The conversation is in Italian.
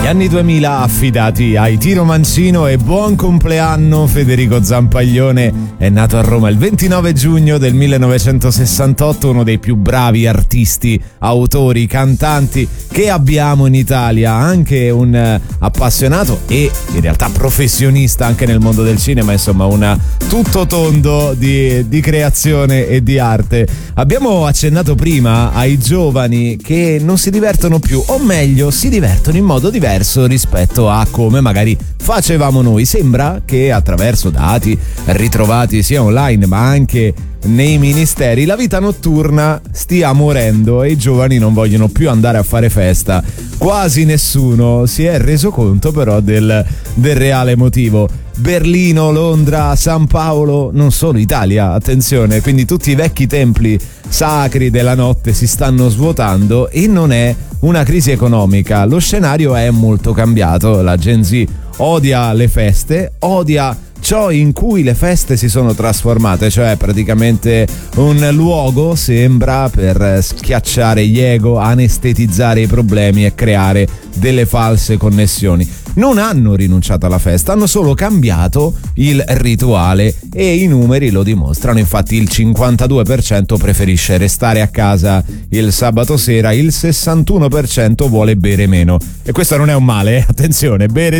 Anni 2000 affidati ai Tino Mancino e buon compleanno Federico Zampaglione. È nato a Roma il 29 giugno del 1968, uno dei più bravi artisti, autori, cantanti che abbiamo in Italia, anche un appassionato e in realtà professionista anche nel mondo del cinema, insomma un tutto tondo di creazione e di arte. Abbiamo accennato prima ai giovani che non si divertono più, o meglio si divertono in modo diverso rispetto a come magari facevamo noi. Sembra che attraverso dati ritrovati sia online ma anche nei ministeri la vita notturna stia morendo e i giovani non vogliono più andare a fare festa. Quasi nessuno si è reso conto però del reale motivo. Berlino, Londra, San Paolo, non solo Italia, attenzione, quindi tutti i vecchi templi sacri della notte si stanno svuotando e non è una crisi economica, lo scenario è molto cambiato, la Gen Z odia le feste, odia ciò in cui le feste si sono trasformate, cioè praticamente un luogo sembra per schiacciare gli ego, anestetizzare i problemi e creare delle false connessioni. Non hanno rinunciato alla festa, hanno solo cambiato il rituale e i numeri lo dimostrano. Infatti il 52% preferisce restare a casa il sabato sera, il 61% vuole bere meno. E questo non è un male, attenzione, bere